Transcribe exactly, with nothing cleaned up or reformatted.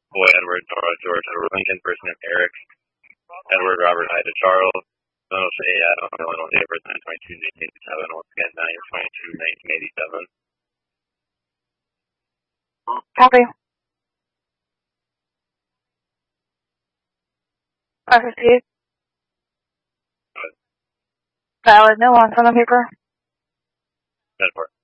Boy, Edward, Nora, George, Edward, Lincoln, first name Eric, Edward, Robert, Ida, Charles, son of A, Adam, Illinois, date of birth nine twenty-two, nineteen eighty-seven, once again, nine twenty-two, nineteen eighty-seven. Copy. I received. Valid, no loss on the paper. Good for it.